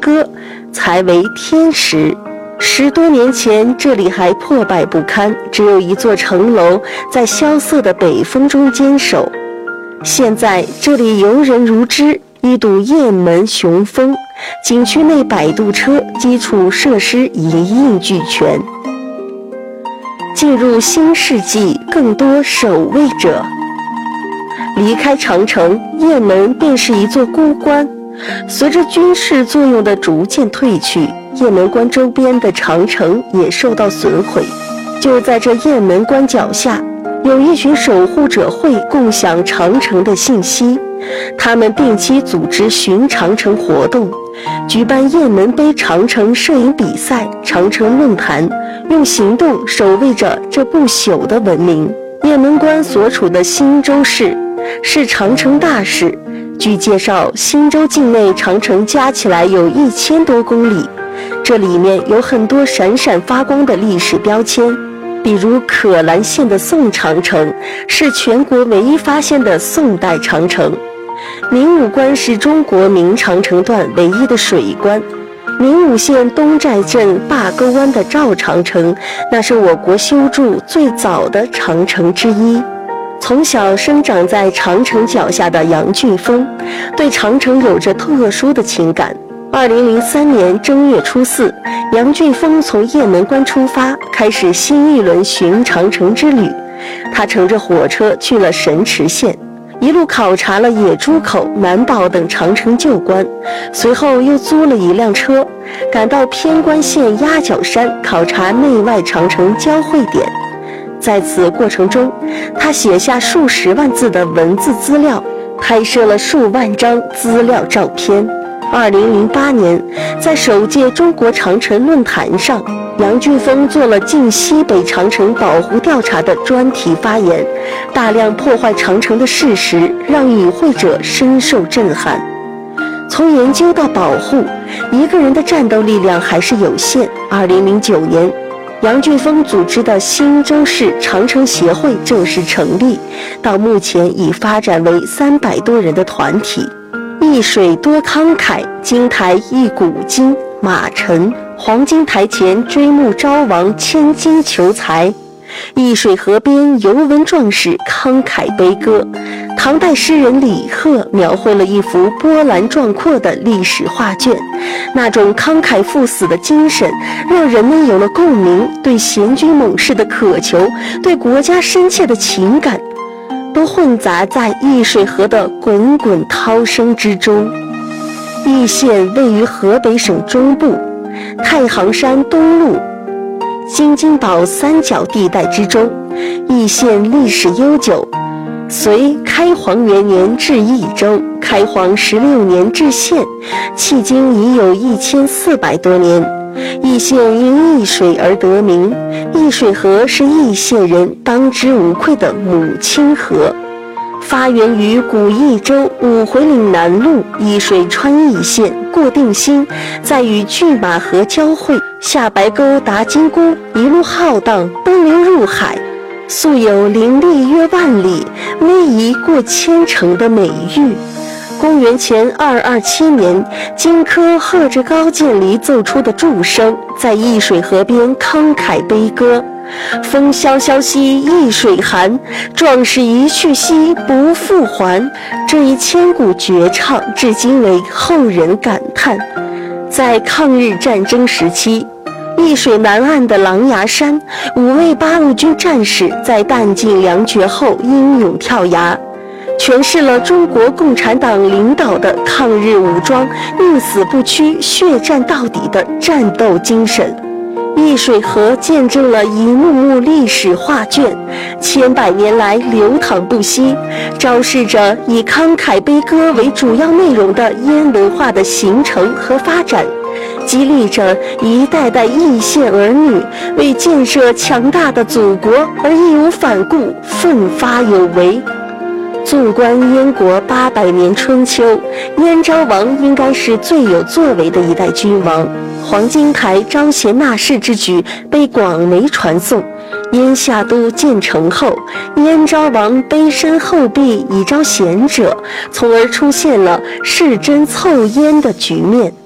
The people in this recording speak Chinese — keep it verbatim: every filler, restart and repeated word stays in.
歌，才为天石。十多年前，这里还破败不堪，只有一座城楼在萧瑟的北风中坚守。现在这里游人如织，一睹雁门雄风，景区内摆渡车、基础设施一应俱全。进入新世纪，更多守卫者。离开长城，雁门便是一座孤关。随着军事作用的逐渐退去，雁门关周边的长城也受到损毁。就在这雁门关脚下，有一群守护者会共享长城的信息，他们定期组织巡长城活动，举办雁门碑长城摄影比赛、长城论坛，用行动守卫着这不朽的文明。雁门关所处的新州市是长城大市。据介绍，新州境内长城加起来有一千多公里，这里面有很多闪闪发光的历史标签，比如可兰县的宋长城是全国唯一发现的宋代长城，明武关是中国明长城段唯一的水关，明武县东寨镇坝沟湾的赵长城，那是我国修筑最早的长城之一。从小生长在长城脚下的杨俊峰，对长城有着特殊的情感。二零零三年正月初四，杨俊峰从雁门关出发，开始新一轮巡长城之旅。他乘着火车去了神池县，一路考察了野猪口、南堡等长城旧关，随后又租了一辆车，赶到偏关县鸭脚山，考察内外长城交汇点。在此过程中，他写下数十万字的文字资料，拍摄了数万张资料照片。二零零八年，在首届中国长城论坛上，杨俊峰做了晋西北长城保护调查的专题发言，大量破坏长城的事实让与会者深受震撼。从研究到保护，一个人的战斗力量还是有限。二零零九年，杨俊峰组织的新州市长城协会正式成立，到目前已发展为三百多人的团体。一水多慷慨，金台一古今，马陈黄金台前追慕昭王，千金求财。易水河边游文壮士慷慨悲歌，唐代诗人李贺描绘了一幅波澜壮阔的历史画卷，那种慷慨赴死的精神让人们有了共鸣，对贤君猛士的渴求，对国家深切的情感都混杂在易水河的滚滚涛声之中。易县位于河北省中部，太行山东麓京津宝三角地带之中。易县历史悠久，隋开皇元年置益州，开皇十六年置县，迄今已有一千四百多年。易县因易水而得名，易水河是易县人当之无愧的母亲河。发源于古益州五回岭南路，易水穿易县，过定兴，再与拒马河交汇，下白沟达金姑，一路浩荡，奔流入海，素有林立约万里，逶迤过千城的美誉。公元前二二七年，荆轲和着高渐离奏出的祝声，在易水河边慷慨悲歌。风萧萧兮易水寒，壮士一去兮不复还。这一千古绝唱至今为后人感叹。在抗日战争时期，易水南岸的狼牙山，五位八路军战士在弹尽粮绝后英勇跳崖，诠释了中国共产党领导的抗日武装宁死不屈、血战到底的战斗精神。易水河见证了一幕幕历史画卷，千百年来流淌不息，昭示着以慷慨悲歌为主要内容的燕文化的形成和发展，激励着一代代易县儿女为建设强大的祖国而义无反顾、奋发有为。纵观燕国八百年春秋，燕昭王应该是最有作为的一代君王。黄金台招贤纳士之举被广为传颂。燕夏都建成后，燕昭王卑身厚壁以招贤者，从而出现了弑真凑燕的局面。